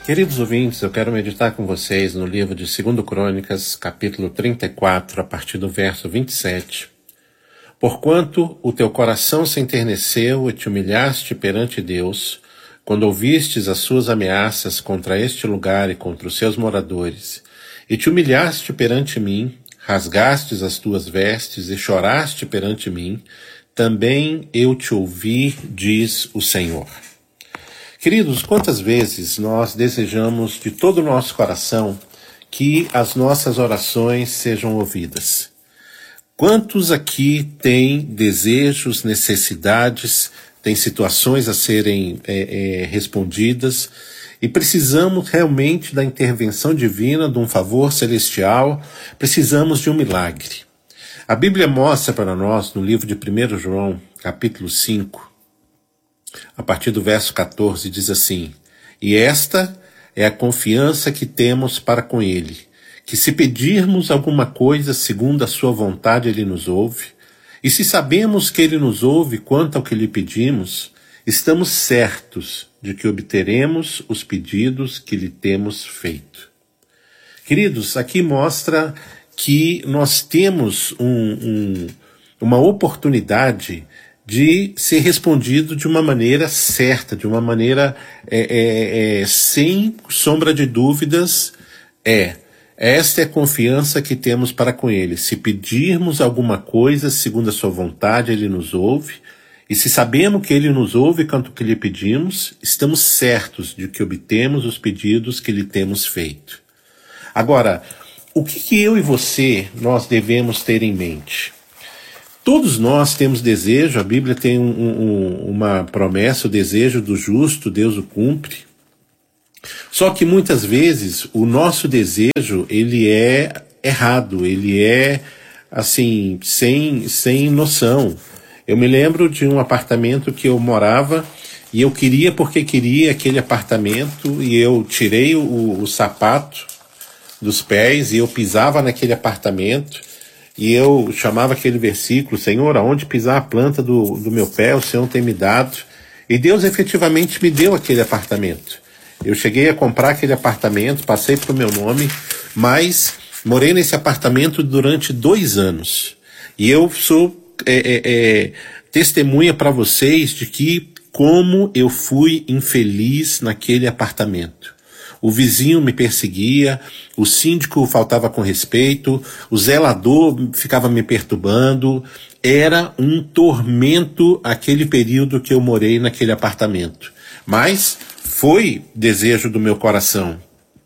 Queridos ouvintes, eu quero meditar com vocês no livro de 2 Crônicas, capítulo 34, a partir do verso 27. Porquanto o teu coração se enterneceu e te humilhaste perante Deus, quando ouvistes as suas ameaças contra este lugar e contra os seus moradores, e te humilhaste perante mim, rasgastes as tuas vestes e choraste perante mim, também eu te ouvi, diz o Senhor. Queridos, quantas vezes nós desejamos de todo o nosso coração que as nossas orações sejam ouvidas? Quantos aqui têm desejos, necessidades, têm situações a serem respondidas e precisamos realmente da intervenção divina, de um favor celestial, precisamos de um milagre. A Bíblia mostra para nós, no livro de 1 João, capítulo 5, a partir do verso 14, diz assim: E esta é a confiança que temos para com Ele, que se pedirmos alguma coisa segundo a sua vontade, Ele nos ouve. E se sabemos que Ele nos ouve quanto ao que lhe pedimos, estamos certos de que obteremos os pedidos que lhe temos feito. Queridos, aqui mostra que nós temos uma oportunidade de ser respondido de uma maneira certa, de uma maneira sem sombra de dúvidas. Esta é a confiança que temos para com Ele. Se pedirmos alguma coisa segundo a sua vontade, Ele nos ouve. E se sabemos que Ele nos ouve quanto que lhe pedimos, estamos certos de que obtemos os pedidos que lhe temos feito. Agora, o que eu e você, nós devemos ter em mente? Todos nós temos desejo, a Bíblia tem uma promessa, o desejo do justo, Deus o cumpre. Só que muitas vezes o nosso desejo, ele é errado, ele é assim, sem noção. Eu me lembro de um apartamento que eu morava e eu queria porque queria aquele apartamento e eu tirei o sapato dos pés e eu pisava naquele apartamento. E eu chamava aquele versículo: Senhor, aonde pisar a planta do meu pé, o Senhor tem me dado. E Deus efetivamente me deu aquele apartamento. Eu cheguei a comprar aquele apartamento, passei para o meu nome, mas morei nesse apartamento durante 2 anos. E eu sou testemunha para vocês de que como eu fui infeliz naquele apartamento. O vizinho me perseguia, o síndico faltava com respeito, o zelador ficava me perturbando. Era um tormento aquele período que eu morei naquele apartamento. Mas foi desejo do meu coração.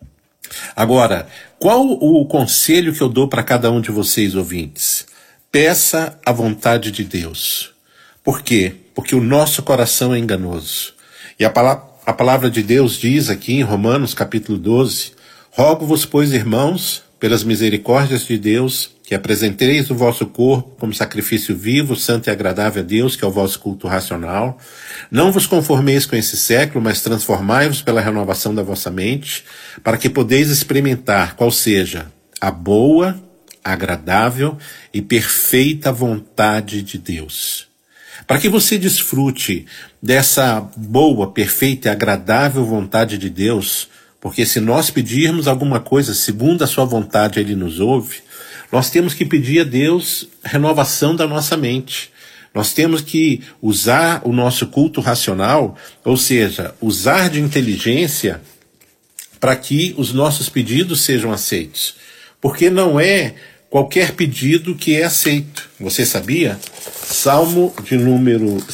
Agora, qual o conselho que eu dou para cada um de vocês, ouvintes? Peça a vontade de Deus. Por quê? Porque o nosso coração é enganoso. E a palavra de Deus diz aqui em Romanos capítulo 12, rogo-vos, pois, irmãos, pelas misericórdias de Deus, que apresenteis o vosso corpo como sacrifício vivo, santo e agradável a Deus, que é o vosso culto racional. Não vos conformeis com esse século, mas transformai-vos pela renovação da vossa mente, para que podeis experimentar qual seja a boa, agradável e perfeita vontade de Deus. Para que você desfrute dessa boa, perfeita e agradável vontade de Deus, porque se nós pedirmos alguma coisa segundo a sua vontade, Ele nos ouve, nós temos que pedir a Deus renovação da nossa mente. Nós temos que usar o nosso culto racional, ou seja, usar de inteligência para que os nossos pedidos sejam aceitos. Porque não é qualquer pedido que é aceito. Você sabia? Salmo de número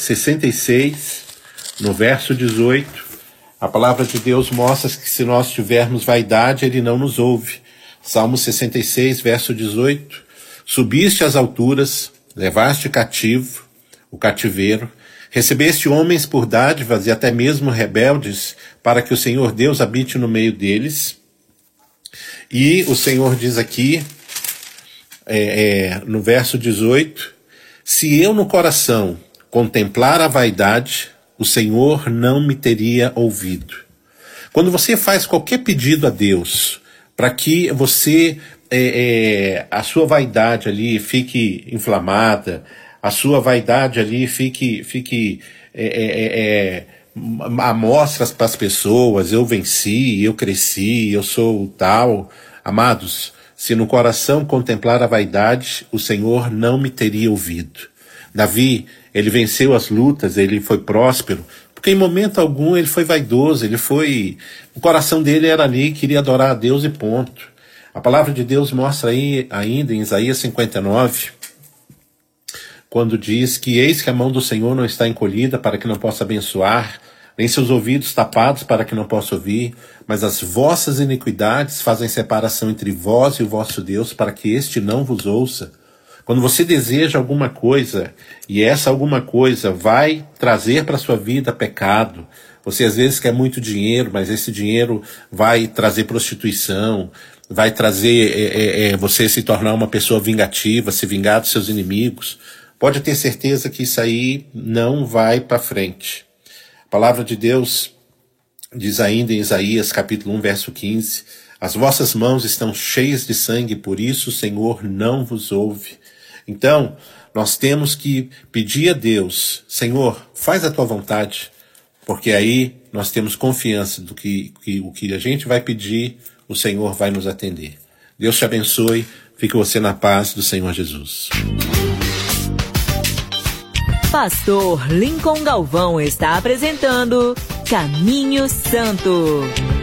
66, no verso 18, a palavra de Deus mostra que se nós tivermos vaidade, Ele não nos ouve. Salmo 66, verso 18, subiste às alturas, levaste cativo o cativeiro, recebeste homens por dádivas e até mesmo rebeldes, para que o Senhor Deus habite no meio deles. E o Senhor diz aqui, no verso 18, se eu no coração contemplar a vaidade, o Senhor não me teria ouvido. Quando você faz qualquer pedido a Deus, para que você, a sua vaidade ali fique inflamada, a sua vaidade ali fique amostras para as pessoas, eu venci, eu cresci, eu sou o tal. Amados, se no coração contemplar a vaidade, o Senhor não me teria ouvido. Davi, ele venceu as lutas, ele foi próspero, porque em momento algum ele foi vaidoso, o coração dele era ali, queria adorar a Deus e ponto. A palavra de Deus mostra aí, ainda em Isaías 59, quando diz que eis que a mão do Senhor não está encolhida para que não possa abençoar, nem seus ouvidos tapados para que não possa ouvir, mas as vossas iniquidades fazem separação entre vós e o vosso Deus, para que este não vos ouça. Quando você deseja alguma coisa, e essa alguma coisa vai trazer para a sua vida pecado, você às vezes quer muito dinheiro, mas esse dinheiro vai trazer prostituição, vai trazer você se tornar uma pessoa vingativa, se vingar dos seus inimigos, pode ter certeza que isso aí não vai para frente. A palavra de Deus diz ainda em Isaías capítulo 1, verso 15, as vossas mãos estão cheias de sangue, por isso o Senhor não vos ouve. Então, nós temos que pedir a Deus, Senhor, faz a tua vontade, porque aí nós temos confiança do que o que a gente vai pedir, o Senhor vai nos atender. Deus te abençoe, fique você na paz do Senhor Jesus. Pastor Lincoln Galvão está apresentando Caminho Santo.